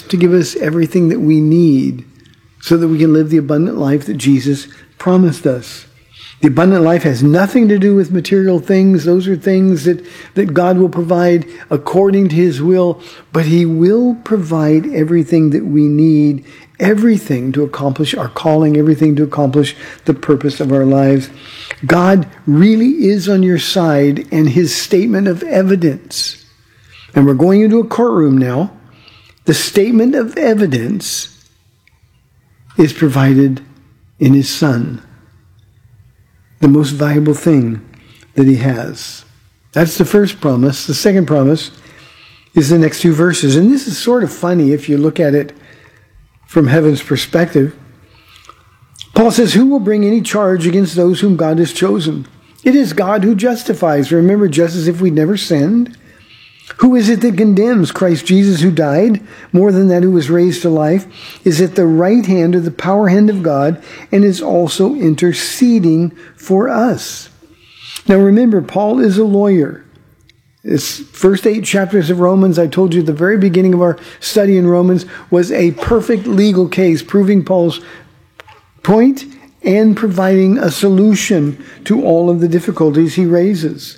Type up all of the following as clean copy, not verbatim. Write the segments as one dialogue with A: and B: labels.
A: to give us everything that we need so that we can live the abundant life that Jesus promised us. The abundant life has nothing to do with material things. Those are things that God will provide according to his will, but he will provide everything that we need, everything to accomplish our calling, everything to accomplish the purpose of our lives. God really is on your side, and his statement of evidence, and we're going into a courtroom now, the statement of evidence is provided in his Son, the most valuable thing that he has. That's the first promise. The second promise is the next two verses. And this is sort of funny if you look at it from heaven's perspective. Paul says, who will bring any charge against those whom God has chosen? It is God who justifies. Remember, just as if we'd never sinned. Who is it that condemns? Christ Jesus, who died, more than that, who was raised to life, is at the right hand or the power hand of God, and is also interceding for us. Now remember, Paul is a lawyer. This first 8 chapters of Romans, I told you at the very beginning of our study in Romans, was a perfect legal case, proving Paul's point and providing a solution to all of the difficulties he raises.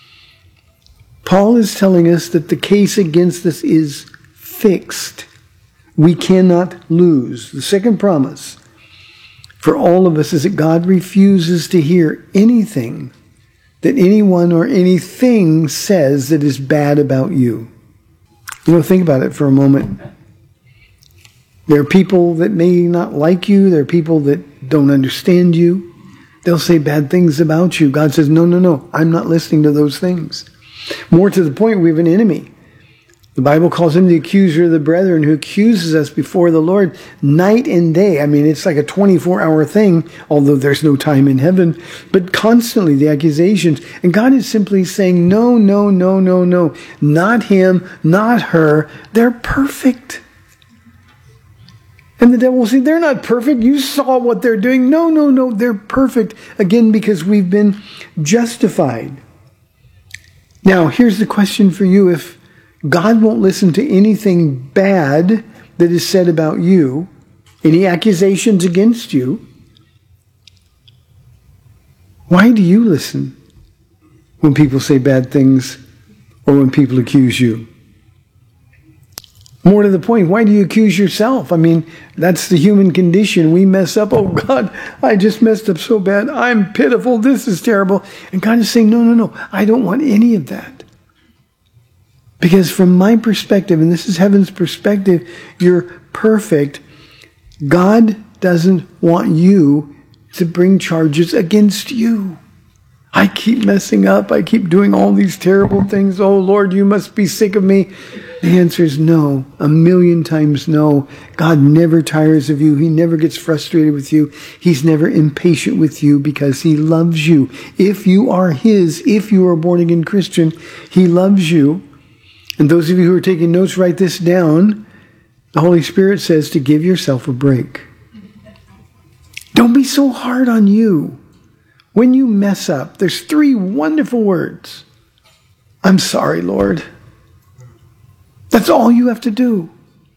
A: Paul is telling us that the case against us is fixed. We cannot lose. The second promise for all of us is that God refuses to hear anything that anyone or anything says that is bad about you. Think about it for a moment. There are people that may not like you. There are people that don't understand you. They'll say bad things about you. God says, no, I'm not listening to those things. More to the point, we have an enemy. The Bible calls him the accuser of the brethren, who accuses us before the Lord night and day. I mean, it's like a 24-hour thing, although there's no time in heaven, but constantly the accusations. And God is simply saying, no, not him, not her. They're perfect. And the devil will say, they're not perfect. You saw what they're doing. No, they're perfect. Again, because we've been justified. Now, here's the question for you. If God won't listen to anything bad that is said about you, any accusations against you, why do you listen when people say bad things or when people accuse you? More to the point, why do you accuse yourself? I mean, that's the human condition. We mess up. Oh, God, I just messed up so bad. I'm pitiful. This is terrible. And God is saying, no. I don't want any of that. Because from my perspective, and this is heaven's perspective, you're perfect. God doesn't want you to bring charges against you. I keep messing up. I keep doing all these terrible things. Oh, Lord, you must be sick of me. The answer is no, 1,000,000 times no. God never tires of you. He never gets frustrated with you. He's never impatient with you because he loves you. If you are his, if you are a born-again Christian, he loves you. And those of you who are taking notes, write this down. The Holy Spirit says to give yourself a break. Don't be so hard on you. When you mess up, there's 3 wonderful words. I'm sorry, Lord. That's all you have to do.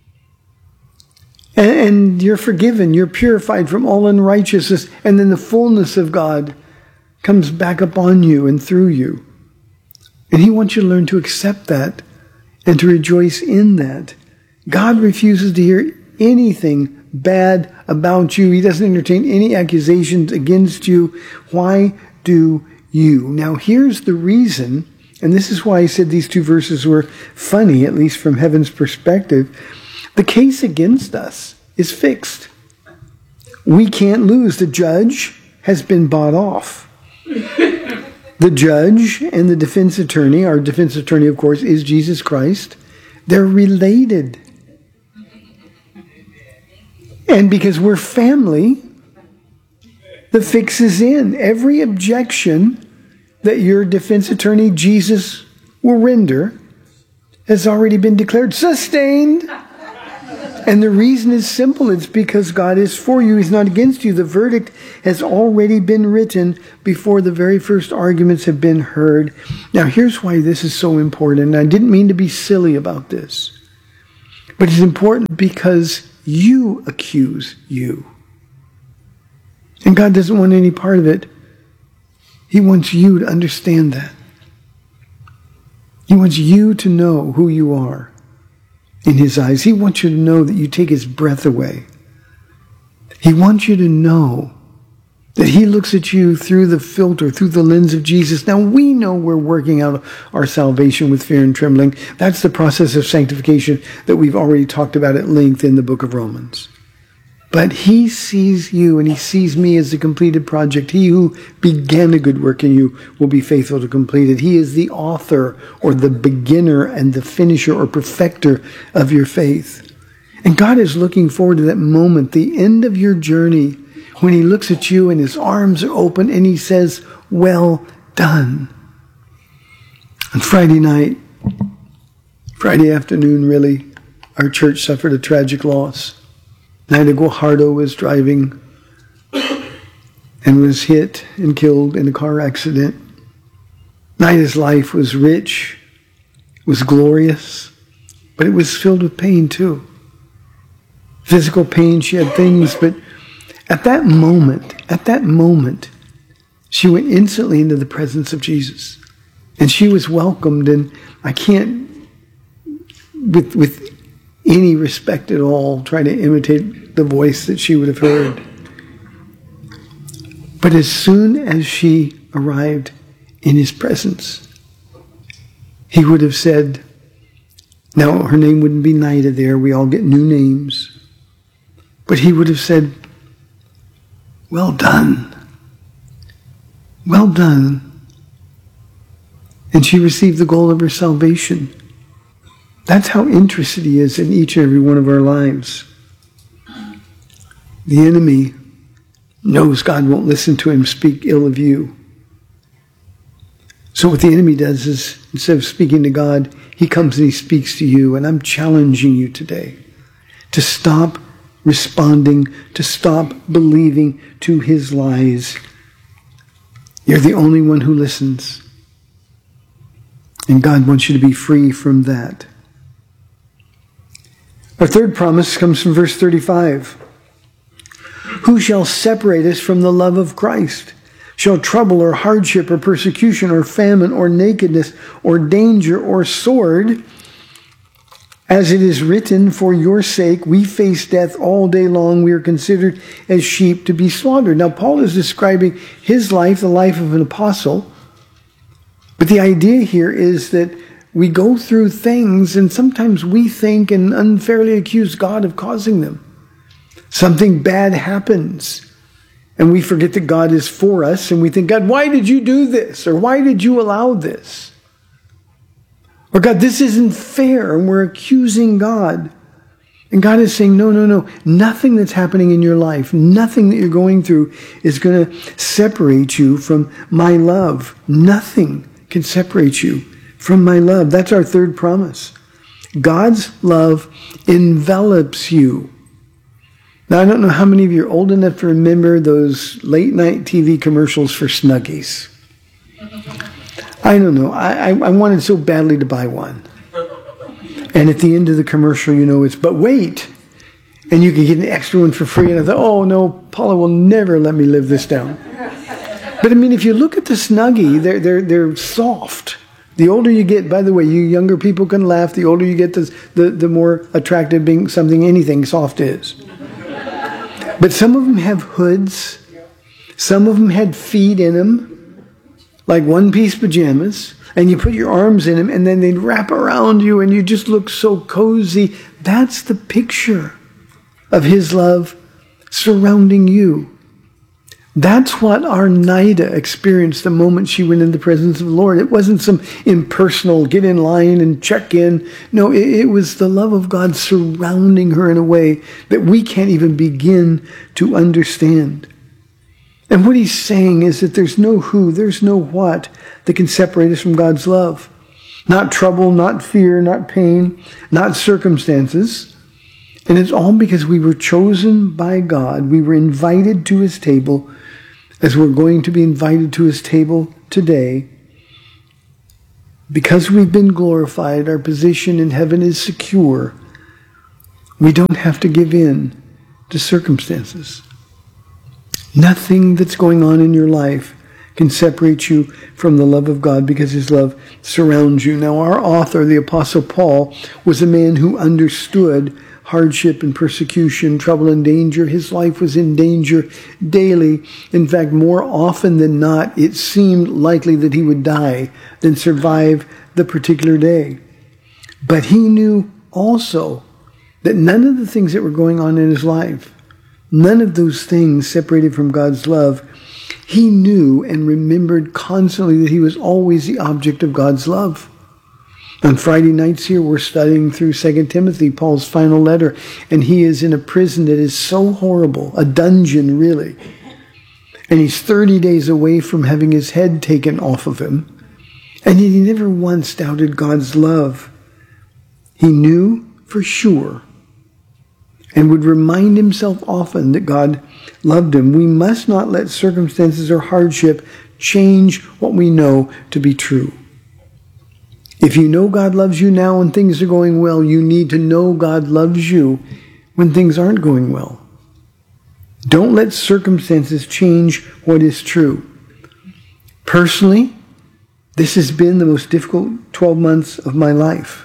A: And you're forgiven. You're purified from all unrighteousness. And then the fullness of God comes back upon you and through you. And he wants you to learn to accept that and to rejoice in that. God refuses to hear anything bad about you. He doesn't entertain any accusations against you. Why do you? Now, here's the reason, and this is why I said these 2 verses were funny, at least from heaven's perspective. The case against us is fixed. We can't lose. The judge has been bought off. The judge and the defense attorney, our defense attorney, of course, is Jesus Christ. They're related. And because we're family, the fix is in. Every objection that your defense attorney, Jesus, will render has already been declared sustained. And the reason is simple. It's because God is for you. He's not against you. The verdict has already been written before the very first arguments have been heard. Now, here's why this is so important. And I didn't mean to be silly about this. But it's important because you accuse you. And God doesn't want any part of it. He wants you to understand that. He wants you to know who you are in his eyes. He wants you to know that you take his breath away. He wants you to know that he looks at you through the filter, through the lens of Jesus. Now, we know we're working out our salvation with fear and trembling. That's the process of sanctification that we've already talked about at length in the book of Romans. But he sees you and he sees me as the completed project. He who began a good work in you will be faithful to complete it. He is the author or the beginner and the finisher or perfecter of your faith. And God is looking forward to that moment, the end of your journey, when he looks at you and his arms are open and he says, well done. On Friday night, Friday afternoon really, our church suffered a tragic loss. Nida Guajardo was driving and was hit and killed in a car accident. Nida's life was rich, was glorious, but it was filled with pain too. Physical pain, she had things, but at that moment, she went instantly into the presence of Jesus. And she was welcomed, and I can't, with any respect at all, try to imitate the voice that she would have heard. But as soon as she arrived in his presence, he would have said, now her name wouldn't be Nida there, we all get new names, but he would have said, well done. Well done. And she received the goal of her salvation. That's how interested he is in each and every one of our lives. The enemy knows God won't listen to him speak ill of you. So what the enemy does is, instead of speaking to God, he comes and he speaks to you. And I'm challenging you today to stop responding, to stop believing to his lies. You're the only one who listens. And God wants you to be free from that. Our third promise comes from verse 35. Who shall separate us from the love of Christ? Shall trouble or hardship or persecution or famine or nakedness or danger or sword? As it is written, for your sake we face death all day long. We are considered as sheep to be slaughtered. Now, Paul is describing his life, the life of an apostle. But the idea here is that we go through things and sometimes we think and unfairly accuse God of causing them. Something bad happens and we forget that God is for us and we think, God, why did you do this? Or why did you allow this? Or God, this isn't fair, and we're accusing God. And God is saying, no. Nothing that's happening in your life, nothing that you're going through is going to separate you from my love. Nothing can separate you from my love. That's our third promise. God's love envelops you. Now, I don't know how many of you are old enough to remember those late night TV commercials for Snuggies. I don't know. I wanted so badly to buy one. And at the end of the commercial, it's, but wait. And you can get an extra one for free. And I thought, oh no, Paula will never let me live this down. But I mean, if you look at the Snuggie, they're soft. The older you get, by the way, you younger people can laugh. The older you get, the more attractive anything soft is. But some of them have hoods. Some of them had feet in them, like one-piece pajamas, and you put your arms in them, and then they'd wrap around you, and you just look so cozy. That's the picture of his love surrounding you. That's what our Nida experienced the moment she went in the presence of the Lord. It wasn't some impersonal, get in line and check in. No, it was the love of God surrounding her in a way that we can't even begin to understand. And what he's saying is that there's no who, there's no what that can separate us from God's love. Not trouble, not fear, not pain, not circumstances. And it's all because we were chosen by God. We were invited to his table, as we're going to be invited to his table today. Because we've been glorified, our position in heaven is secure. We don't have to give in to circumstances. Nothing that's going on in your life can separate you from the love of God, because his love surrounds you. Now, our author, the Apostle Paul, was a man who understood hardship and persecution, trouble and danger. His life was in danger daily. In fact, more often than not, it seemed likely that he would die than survive the particular day. But he knew also that none of the things that were going on in his life, none of those things separated from God's love. He knew and remembered constantly that he was always the object of God's love. On Friday nights here, we're studying through 2 Timothy, Paul's final letter, and he is in a prison that is so horrible, a dungeon really. And he's 30 days away from having his head taken off of him. And yet he never once doubted God's love. He knew for sure and would remind himself often that God loved him. We must not let circumstances or hardship change what we know to be true. If you know God loves you now when things are going well, you need to know God loves you when things aren't going well. Don't let circumstances change what is true. Personally, this has been the most difficult 12 months of my life.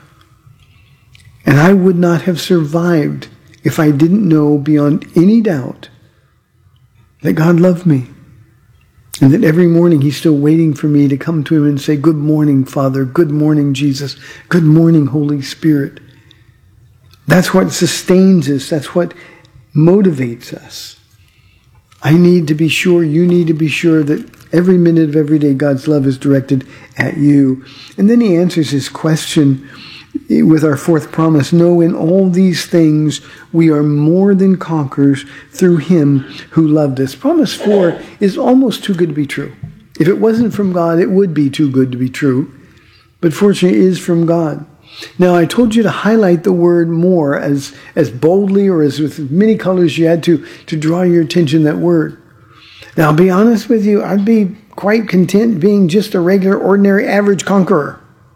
A: And I would not have survived if I didn't know beyond any doubt that God loved me, and that every morning he's still waiting for me to come to him and say, "Good morning, Father. Good morning, Jesus. Good morning, Holy Spirit." That's what sustains us. That's what motivates us. I need to be sure, you need to be sure that every minute of every day God's love is directed at you. And then he answers his question with our fourth promise. "No, in all these things we are more than conquerors through him who loved us." Promise 4 is almost too good to be true. If it wasn't from God, it would be too good to be true. But fortunately, it is from God. Now, I told you to highlight the word "more" as boldly or as with many colors you had to draw your attention to that word. Now, I'll be honest with you, I'd be quite content being just a regular, ordinary, average conqueror.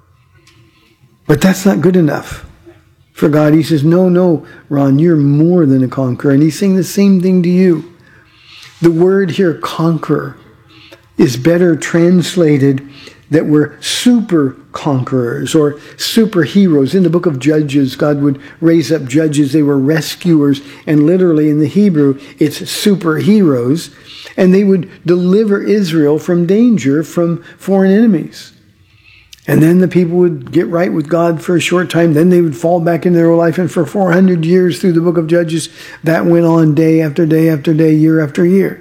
A: But that's not good enough for God. He says, no, Ron, you're more than a conqueror. And he's saying the same thing to you. The word here, conqueror, is better translated that we're super conquerors or superheroes. In the book of Judges, God would raise up judges. They were rescuers. And literally in the Hebrew, it's superheroes. And they would deliver Israel from danger from foreign enemies. And then the people would get right with God for a short time. Then they would fall back into their old life. And for 400 years through the book of Judges, that went on day after day after day, year after year.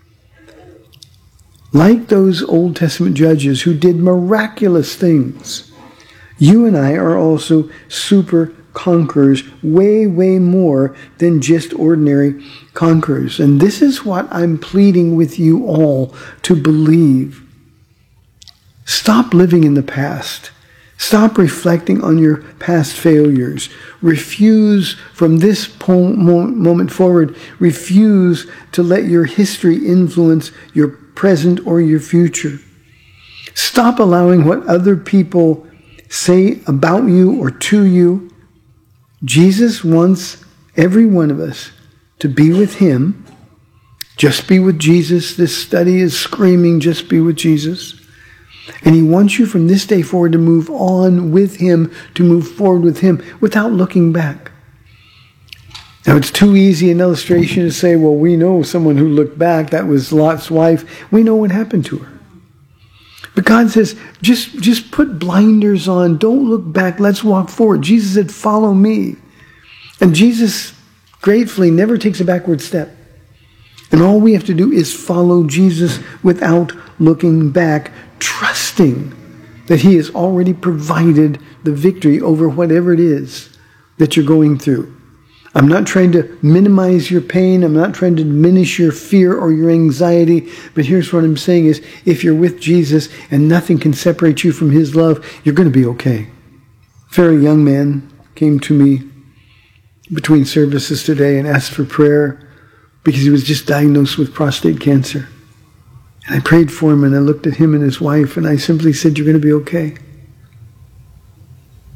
A: Like those Old Testament judges who did miraculous things, you and I are also super conquerors, way, way more than just ordinary conquerors. And this is what I'm pleading with you all to believe. Stop living in the past. Stop reflecting on your past failures. Refuse from this moment forward, refuse to let your history influence your present or your future. Stop allowing what other people say about you or to you. Jesus wants every one of us to be with him. Just be with Jesus. This study is screaming, just be with Jesus. And he wants you from this day forward to move on with him, to move forward with him without looking back. Now, it's too easy an illustration to say, well, we know someone who looked back. That was Lot's wife. We know what happened to her. But God says, just put blinders on. Don't look back. Let's walk forward. Jesus said, follow me. And Jesus gratefully never takes a backward step. And all we have to do is follow Jesus without looking back, trusting that he has already provided the victory over whatever it is that you're going through. I'm not trying to minimize your pain. I'm not trying to diminish your fear or your anxiety. But here's what I'm saying is, if you're with Jesus and nothing can separate you from his love, you're going to be okay. A very young man came to me between services today and asked for prayer because he was just diagnosed with prostate cancer. And I prayed for him, and I looked at him and his wife, and I simply said, you're going to be okay.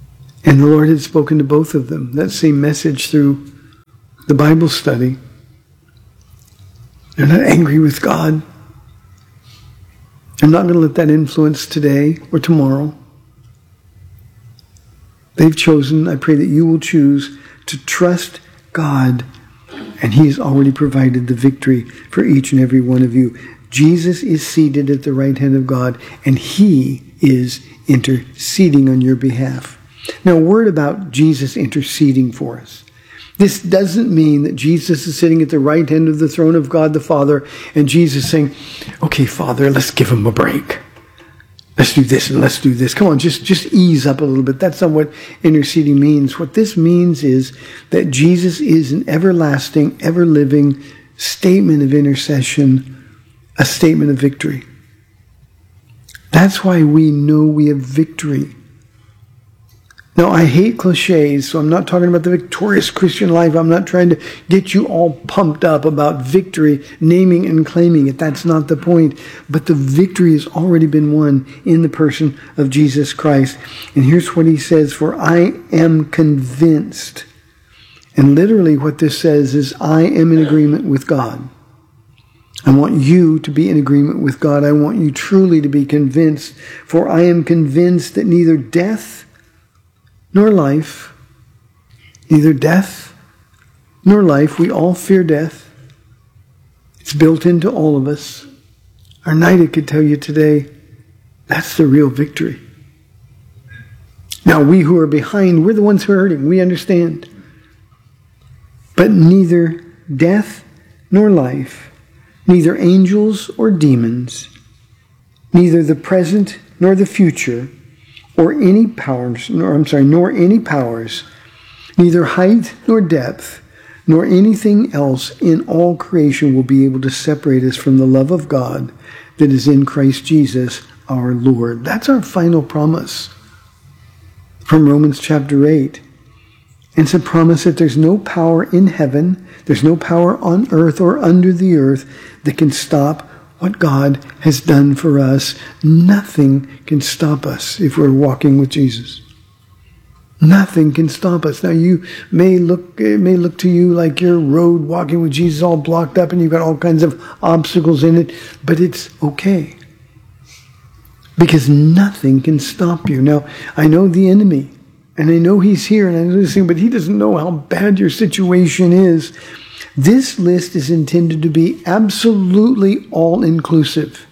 A: And the Lord had spoken to both of them that same message through the Bible study. They're not angry with God. I'm not going to let that influence today or tomorrow. They've chosen, I pray that you will choose to trust God, and He has already provided the victory for each and every one of you. Jesus is seated at the right hand of God, and He is interceding on your behalf. Now, a word about Jesus interceding for us. This doesn't mean that Jesus is sitting at the right hand of the throne of God the Father, and Jesus saying, okay, Father, let's give him a break. Let's do this and let's do this. Come on, just ease up a little bit. That's not what interceding means. What this means is that Jesus is an everlasting, ever-living statement of intercession, a statement of victory. That's why we know we have victory. Now, I hate cliches, so I'm not talking about the victorious Christian life. I'm not trying to get you all pumped up about victory, naming and claiming it. That's not the point. But the victory has already been won in the person of Jesus Christ. And here's what he says, for I am convinced. And literally what this says is, I am in agreement with God. I want you to be in agreement with God. I want you truly to be convinced. For I am convinced that neither death nor life, neither death nor life, we all fear death. It's built into all of us. Arnita could tell you today, that's the real victory. Now, we who are behind, we're the ones who are hurting. We understand. But neither death nor life, neither angels or demons, neither the present nor the future, nor any powers, neither height nor depth, nor anything else in all creation will be able to separate us from the love of God that is in Christ Jesus our Lord. That's our final promise from Romans chapter 8. It's a promise that there's no power in heaven, there's no power on earth or under the earth that can stop what God has done for us. Nothing can stop us if we're walking with Jesus. Nothing can stop us. Now, it may look to you like your road walking with Jesus all blocked up and you've got all kinds of obstacles in it, but it's okay. Because nothing can stop you. Now, I know the enemy, and I know he's here, and I know this thing, but he doesn't know how bad your situation is. This list is intended to be absolutely all-inclusive.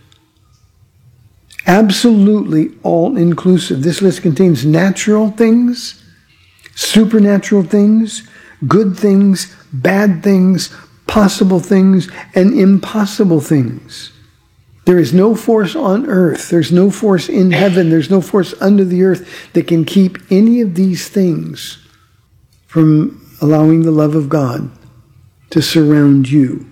A: Absolutely all-inclusive. This list contains natural things, supernatural things, good things, bad things, possible things, and impossible things. There is no force on earth, there's no force in heaven, there's no force under the earth that can keep any of these things from allowing the love of God to surround you.